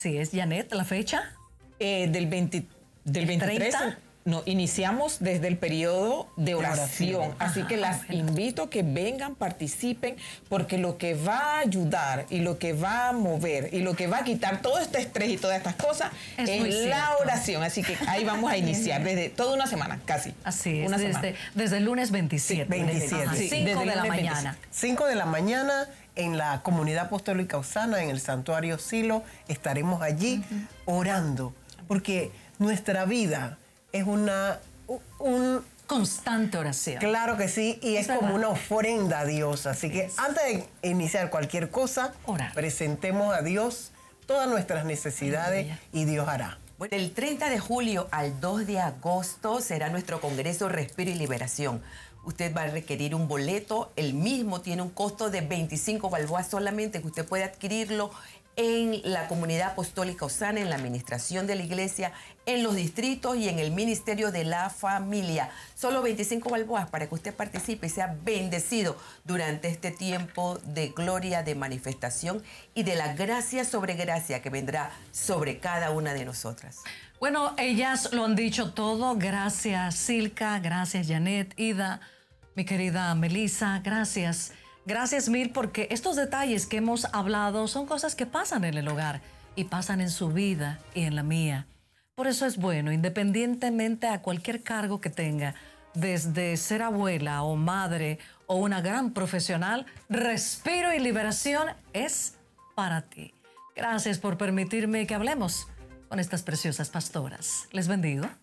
Sí, es Janet, la fecha. Del 23. 30. No, iniciamos desde el periodo de oración. Así Ajá, que las bueno. invito a que vengan, participen, porque lo que va a ayudar y lo que va a mover y lo que va a quitar todo este estrés y todas estas cosas Es es muy la cierto. oración. Así que ahí vamos a iniciar desde toda una semana, casi. Así es, Una semana. desde el lunes 27. Sí, 27. Ajá, Sí, 5 desde de el la lunes mañana. 5 de la mañana en la Comunidad Apostólica Osana, en el Santuario Silo, estaremos allí orando, porque nuestra vida es un Constante oración. claro que sí, y es como verdad. una ofrenda a Dios. Así que antes de iniciar cualquier cosa, Orar. presentemos a Dios todas nuestras necesidades Aleluya. y Dios hará. Bueno, del 30 de julio al 2 de agosto será nuestro Congreso Respiro y Liberación. Usted va a requerir un boleto, el mismo tiene un costo de 25 balboas solamente, que usted puede adquirirlo en la Comunidad Apostólica Osana, en la administración de la iglesia, en los distritos y en el Ministerio de la Familia. Solo 25 balboas para que usted participe y sea bendecido durante este tiempo de gloria, de manifestación y de la gracia sobre gracia que vendrá sobre cada una de nosotras. Bueno, ellas lo han dicho todo. Gracias, Silka. Gracias, Janet, Ida, mi querida Melissa. Gracias. Gracias mil, porque estos detalles que hemos hablado son cosas que pasan en el hogar y pasan en su vida y en la mía. Por eso es bueno, independientemente a cualquier cargo que tenga, desde ser abuela o madre o una gran profesional, Respiro y Liberación es para ti. Gracias por permitirme que hablemos con estas preciosas pastoras. Les bendigo.